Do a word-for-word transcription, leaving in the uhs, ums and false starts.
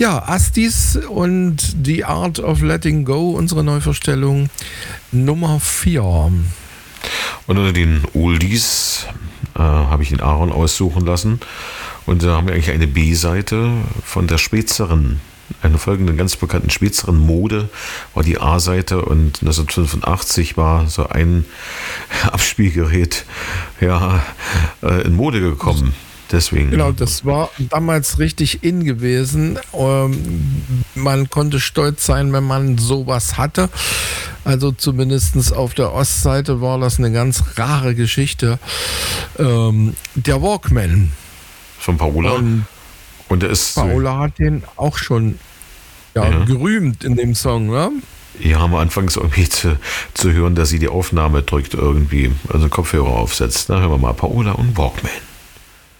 Ja, Astis und The Art of Letting Go, unsere Neuverstellung Nummer vier. Und unter den Oldies äh, habe ich den Aaron aussuchen lassen. Und da haben wir eigentlich eine B-Seite von der Schwezerin. Eine folgende ganz bekannten Schwezerin Mode war die A-Seite und neunzehnhundertfünfundachtzig war so ein Abspielgerät ja, äh, in Mode gekommen. Deswegen. Genau, das war damals richtig in gewesen. Ähm, man konnte stolz sein, wenn man sowas hatte. Also zumindest auf der Ostseite war das eine ganz rare Geschichte. Ähm, der Walkman. Von Paola. Und Und der ist. Paola hat den auch schon ja, ja. gerühmt in dem Song, ne? Ja, am Anfangs irgendwie zu, zu hören, dass sie die Aufnahme drückt irgendwie, also Kopfhörer aufsetzt. Da hören wir mal Paola und Walkman.